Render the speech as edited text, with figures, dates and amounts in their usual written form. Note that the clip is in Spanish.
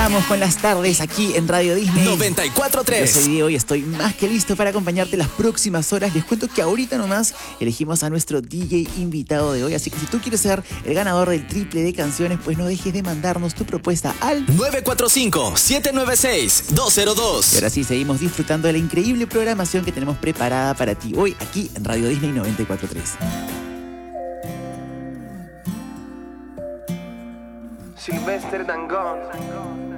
Vamos con las tardes aquí en Radio Disney 94.3. Yo soy Diego y estoy más que listo para acompañarte las próximas horas. Les cuento que ahorita nomás elegimos a nuestro DJ invitado de hoy. Así que si tú quieres ser el ganador del triple de canciones, pues no dejes de mandarnos tu propuesta al 945-796-202. Y ahora sí, seguimos disfrutando de la increíble programación que tenemos preparada para ti hoy aquí en Radio Disney 94.3. Sylvester Dangond.